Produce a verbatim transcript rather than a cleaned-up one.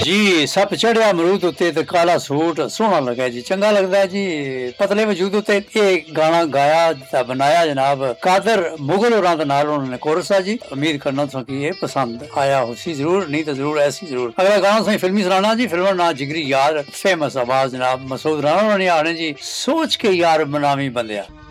ਜੀ ਸੱਪ ਚੜਿਆ ਅਮਰੂਦ ਉੱਤੇ ਤੇ ਕਾਲਾ ਸੂਟ ਸੋਹਣਾ ਲੱਗਾ ਜੀ, ਚੰਗਾ ਲੱਗਦਾ ਜੀ। ਪਤਲੇ ਵਜੂਦ ਉੱਤੇ ਇਹ ਗਾਣਾ ਗਾਇਆ ਤੇ ਬਣਾਇਆ ਜਨਾਬ ਕਾਦਰ ਮੁਗਲ ਹੋਰਾਂ ਦੇ ਨਾਲ ਉਹਨਾਂ ਨੇ ਕੋਰਸ ਆ ਜੀ। ਉਮੀਦ ਕਰਨਾ ਤੋਂ ਕਿ ਇਹ ਪਸੰਦ ਆਇਆ ਹੋਸੀ ਜ਼ਰੂਰ, नहीं तो जरूर ऐसी जरूर। अगला गाना सही फिल्मी सराहना जी, फिल्म ना जिगरी यार फेमस आवाज जनाब मसूद राणा ने आने जी सोच के यार बनावी बंदिया।